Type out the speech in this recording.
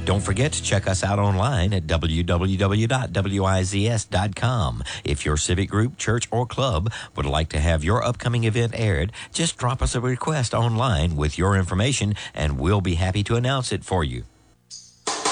Don't forget to check us out online at www.wizs.com. If your civic group, church, or club would like to have your upcoming event aired, just drop us a request online with your information and we'll be happy to announce it for you.